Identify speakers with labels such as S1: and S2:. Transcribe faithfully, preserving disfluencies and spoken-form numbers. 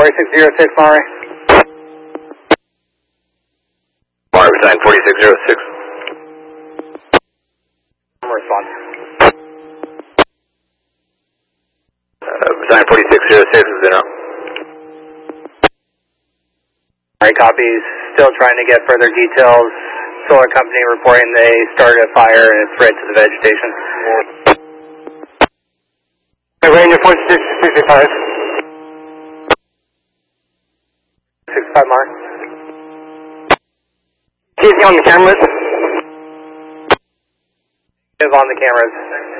S1: forty-six zero six, Monterey.
S2: Monterey, design forty-six zero six.
S1: Response.
S2: Uh, design forty-six zero six is in.
S1: Alright, copies. Still trying to get further details. Solar company reporting they started a fire and it spread to the vegetation.
S3: The Ranger forty-six sixty-five.
S1: sixty-five, Mark.
S3: Anything on the cameras?
S1: On the cameras.